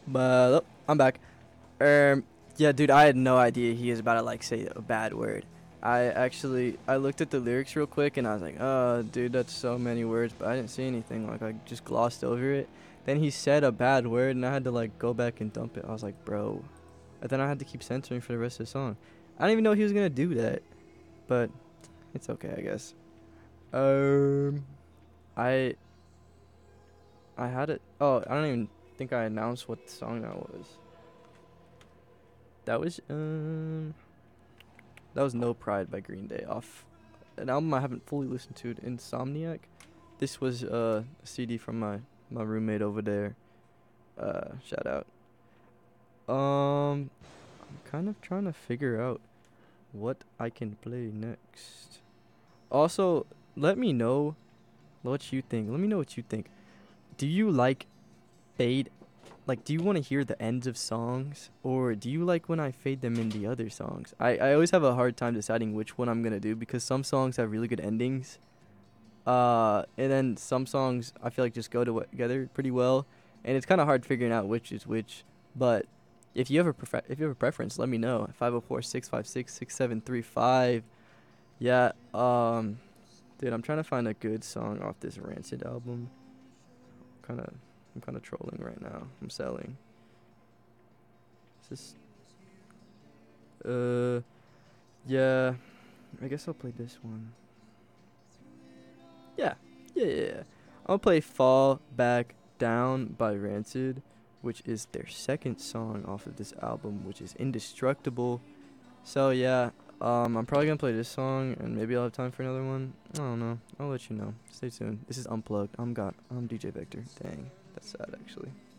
But oh, I'm back. Yeah, dude, I had no idea he was about to like say a bad word. I looked at the lyrics real quick and I was like, oh, dude, that's so many words, but I didn't see anything. Like I just glossed over it. Then he said a bad word and I had to like go back and dump it. I was like, bro. And then I had to keep censoring for the rest of the song. I didn't even know he was gonna do that, but it's okay, I guess. Um, I I had it. Oh, I don't even think I announced what song that was. That was that was No Pride by Green Day off an album I haven't fully listened to, Insomniac. This was a CD from my roommate over there. Shout out. I'm kind of trying to figure out what I can play next. Also, let me know what you think. Let me know what you think. Do you like fade? Like, do you want to hear the ends of songs, or do you like when I fade them in the other songs? I always have a hard time deciding which one I'm gonna do because some songs have really good endings, and then some songs I feel like just go together pretty well, and it's kind of hard figuring out which is which. But if you have a preference, let me know. 504-656-6735. Yeah. Dude, I'm trying to find a good song off this Rancid album. Kind of, I'm kind of trolling right now. I'm selling. Is this? Yeah. I guess I'll play this one. Yeah. Yeah. I'll play Fall Back Down by Rancid, which is their second song off of this album, which is Indestructible. So yeah, I'm probably gonna play this song, and maybe I'll have time for another one. I don't know. I'll let you know. Stay tuned. This is Unplugged. I'm DJ Vector. Dang, that's sad actually.